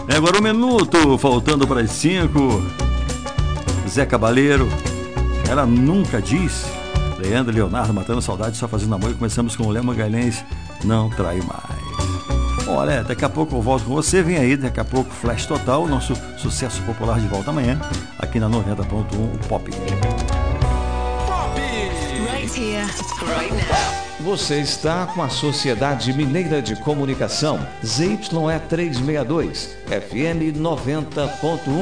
É agora 1 minuto, faltando para as 5. Zé Cabaleiro, ela nunca diz. Leandro e Leonardo, matando saudade, só fazendo amor. E começamos com o Léo Magalhães, Não Trai Mais. Olha, daqui a pouco eu volto com você. Vem aí, daqui a pouco Flash Total, nosso sucesso popular de volta amanhã, aqui na 90.1, o Pop. Right here, right now. Você está com a Sociedade Mineira de Comunicação, ZYE 362, FM 90.1.